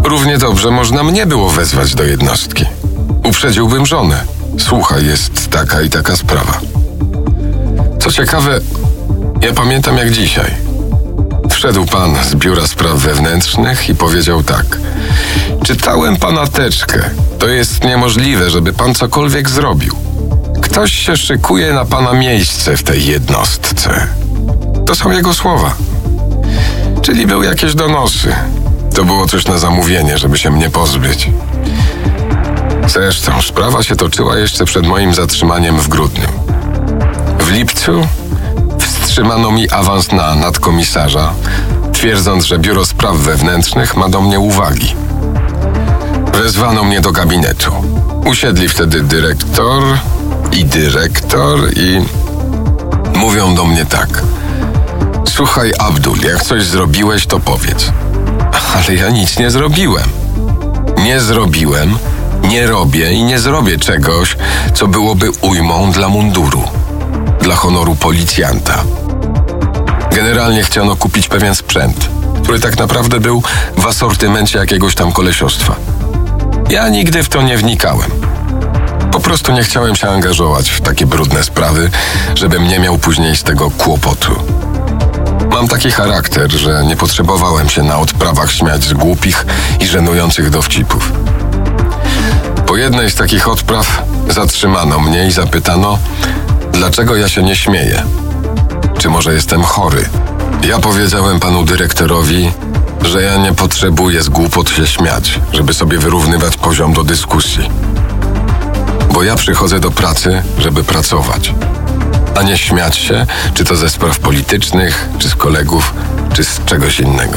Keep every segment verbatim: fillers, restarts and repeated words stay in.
Równie dobrze można mnie było wezwać do jednostki. Uprzedziłbym żonę. Słuchaj, jest taka i taka sprawa. Co ciekawe, ja pamiętam jak dzisiaj. Wszedł pan z biura spraw wewnętrznych i powiedział tak. Czytałem pana teczkę. To jest niemożliwe, żeby pan cokolwiek zrobił. Ktoś się szykuje na pana miejsce w tej jednostce. To są jego słowa. Czyli były jakieś donosy. To było coś na zamówienie, żeby się mnie pozbyć. Zresztą sprawa się toczyła jeszcze przed moim zatrzymaniem w grudniu. W lipcu wstrzymano mi awans na nadkomisarza, twierdząc, że Biuro Spraw Wewnętrznych ma do mnie uwagi. Wezwano mnie do gabinetu. Usiedli wtedy dyrektor i dyrektor i mówią do mnie tak. Słuchaj, Abdul, jak coś zrobiłeś, to powiedz. Ale ja nic nie zrobiłem. Nie zrobiłem, nie robię i nie zrobię czegoś, co byłoby ujmą dla munduru, dla honoru policjanta. Generalnie chciano kupić pewien sprzęt, który tak naprawdę był w asortymencie jakiegoś tam kolesiostwa. Ja nigdy w to nie wnikałem. Po prostu nie chciałem się angażować w takie brudne sprawy, żebym nie miał później z tego kłopotu. Mam taki charakter, że nie potrzebowałem się na odprawach śmiać z głupich i żenujących dowcipów. Po jednej z takich odpraw zatrzymano mnie i zapytano, dlaczego ja się nie śmieję. Czy może jestem chory? Ja powiedziałem panu dyrektorowi, że ja nie potrzebuję z głupot się śmiać, żeby sobie wyrównywać poziom do dyskusji. Bo ja przychodzę do pracy, żeby pracować, a nie śmiać się, czy to ze spraw politycznych, czy z kolegów, czy z czegoś innego.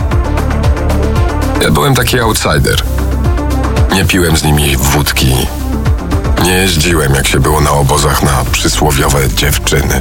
Ja byłem taki outsider. Nie piłem z nimi wódki. Nie jeździłem, jak się było na obozach, na przysłowiowe dziewczyny.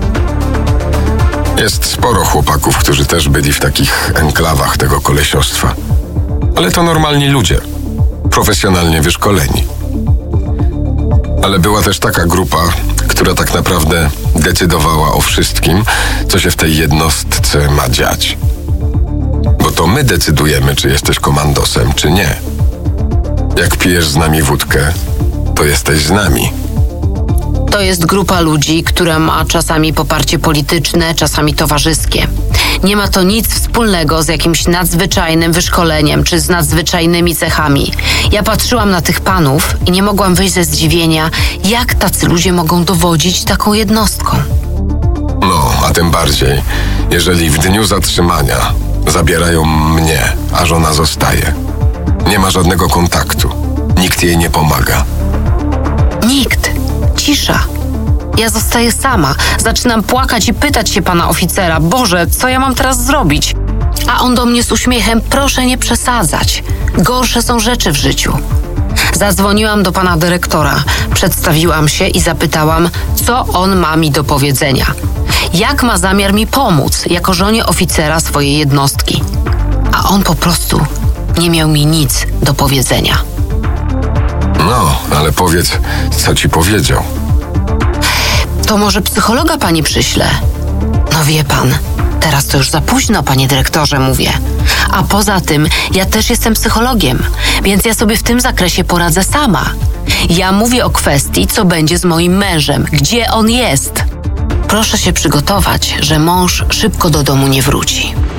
Jest sporo chłopaków, którzy też byli w takich enklawach tego kolesiostwa. Ale to normalni ludzie, profesjonalnie wyszkoleni. Ale była też taka grupa, która tak naprawdę decydowała o wszystkim, co się w tej jednostce ma dziać. Bo to my decydujemy, czy jesteś komandosem, czy nie. Jak pijesz z nami wódkę, to jesteś z nami. To jest grupa ludzi, która ma czasami poparcie polityczne, czasami towarzyskie. Nie ma to nic wspólnego z jakimś nadzwyczajnym wyszkoleniem czy z nadzwyczajnymi cechami. Ja patrzyłam na tych panów i nie mogłam wyjść ze zdziwienia, jak tacy ludzie mogą dowodzić taką jednostką. No, a tym bardziej, jeżeli w dniu zatrzymania zabierają mnie, a żona zostaje. Nie ma żadnego kontaktu. Nikt jej nie pomaga. Nikt. Cisza. Ja zostaję sama. Zaczynam płakać i pytać się pana oficera, Boże, co ja mam teraz zrobić? A on do mnie z uśmiechem, proszę nie przesadzać. Gorsze są rzeczy w życiu. Zadzwoniłam do pana dyrektora, przedstawiłam się i zapytałam, co on ma mi do powiedzenia. Jak ma zamiar mi pomóc, jako żonie oficera swojej jednostki. A on po prostu nie miał mi nic do powiedzenia. No, ale powiedz, co ci powiedział. To może psychologa pani przyśle? No wie pan, teraz to już za późno, panie dyrektorze, mówię. A poza tym, ja też jestem psychologiem, więc ja sobie w tym zakresie poradzę sama. Ja mówię o kwestii, co będzie z moim mężem, gdzie on jest. Proszę się przygotować, że mąż szybko do domu nie wróci.